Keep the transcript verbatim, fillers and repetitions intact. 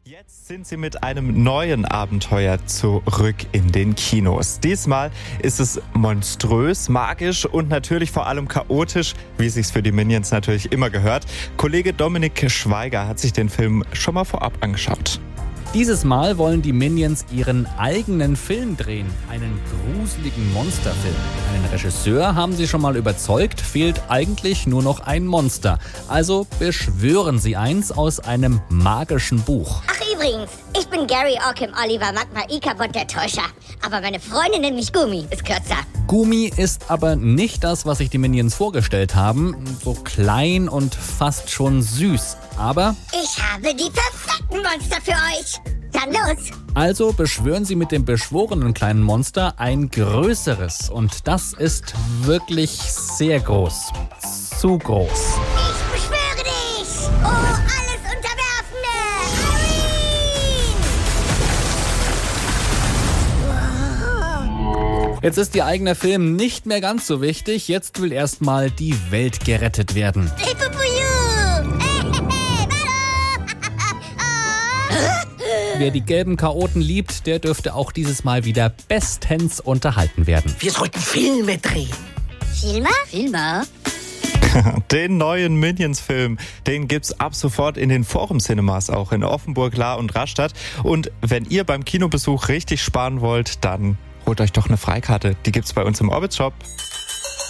Jetzt sind sie mit einem neuen Abenteuer zurück in den Kinos. Diesmal ist es monströs, magisch und natürlich vor allem chaotisch, wie es sich für die Minions natürlich immer gehört. Kollege Dominik Schweiger hat sich den Film schon mal vorab angeschaut. Dieses Mal wollen die Minions ihren eigenen Film drehen, einen gruseligen Monsterfilm. Einen Regisseur haben sie schon mal überzeugt, fehlt eigentlich nur noch ein Monster. Also beschwören sie eins aus einem magischen Buch. Ach übrigens, ich bin Gary Ockham Oliver Magma Ikabot der Täuscher. Aber meine Freundin nennt mich Gummi, ist kürzer. Gummi ist aber nicht das, was sich die Minions vorgestellt haben. So klein und fast schon süß. Aber ich habe die perfekten Monster für euch. Dann los. Also beschwören sie mit dem beschworenen kleinen Monster ein größeres. Und das ist wirklich sehr groß. Zu groß. Ich beschwöre dich. Oh, alles Unterwerfende. Irene! Jetzt ist ihr eigener Film nicht mehr ganz so wichtig. Jetzt will erstmal die Welt gerettet werden. Wer die gelben Chaoten liebt, der dürfte auch dieses Mal wieder bestens unterhalten werden. Wir sollten Filme drehen. Filme? Filme? Den neuen Minions-Film, den gibt's ab sofort in den Forum-Cinemas, auch in Offenburg, Lahr und Rastatt. Und wenn ihr beim Kinobesuch richtig sparen wollt, dann holt euch doch eine Freikarte. Die gibt's bei uns im Orbit-Shop.